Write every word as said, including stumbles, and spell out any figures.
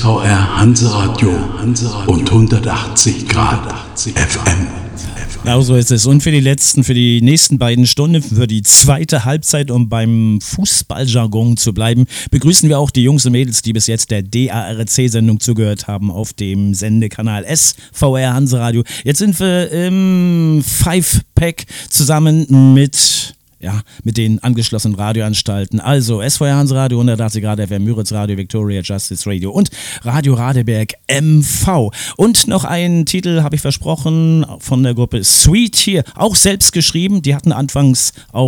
V R Hanseradio und hundertachtzig Grad F M. Genau so ist es. Und für die letzten, für die nächsten beiden Stunden, für die zweite Halbzeit, um beim Fußballjargon zu bleiben, begrüßen wir auch die Jungs und Mädels, die bis jetzt der D A R C-Sendung zugehört haben auf dem Sendekanal S V R Hanseradio. Jetzt sind wir im Five-Pack zusammen mit... Ja, mit den angeschlossenen Radioanstalten. Also S V R Hanseradio, hundertachtzig Grad F M, Müritz Radio, Victoria Justice Radio und Radio Radeberg M V. Und noch einen Titel habe ich versprochen von der Gruppe Sweet hier, auch selbst geschrieben. Die hatten anfangs auch